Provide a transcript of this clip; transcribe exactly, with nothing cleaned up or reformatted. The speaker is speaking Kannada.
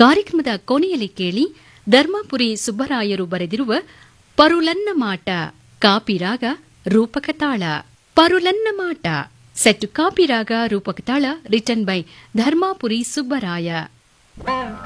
ಕಾರ್ಯಕ್ರಮದ ಕೊನೆಯಲ್ಲಿ ಕೇಳಿ ಧರ್ಮಪುರಿ ಸುಬ್ಬರಾಯರು ಬರೆದಿರುವ ಪರುಲನ್ನ ಮಾಟ ಕಾಪಿರಾಗ ರೂಪಕತಾಳ. ಪರುಲನ್ನ ಮಾಟ set Kapi raga ರೂಪಕತಾಳ written by Dharmapuri Subbaraya.